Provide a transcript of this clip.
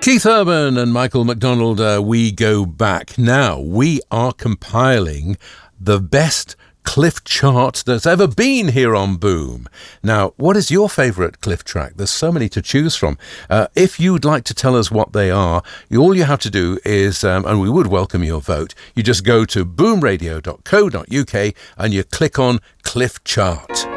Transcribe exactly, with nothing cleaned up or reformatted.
Keith Urban and Michael McDonald, uh, We Go Back. Now, we are compiling the best Cliff chart that's ever been here on Boom. Now, what is your favourite Cliff track? There's so many to choose from. Uh, if you'd like to tell us what they are, you, all you have to do is, um, and we would welcome your vote, you just go to boom radio dot co dot uk and you click on Cliff Chart.